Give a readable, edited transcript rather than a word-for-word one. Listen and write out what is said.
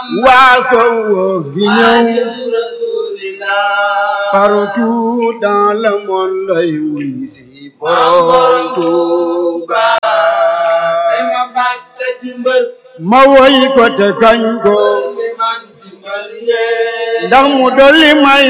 waaso gi ñëw partout dans le monde ay wuy si borom Tuuba ma woy ko te kañ ko ndax mu dolli may